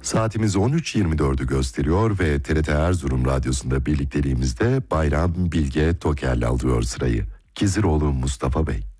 Saatimiz 13.24'ü gösteriyor ve TRT Erzurum Radyosu'nda birlikteliğimizde Bayram Bilge Toker'le alıyor sırayı. Kiziroğlu Mustafa Bey.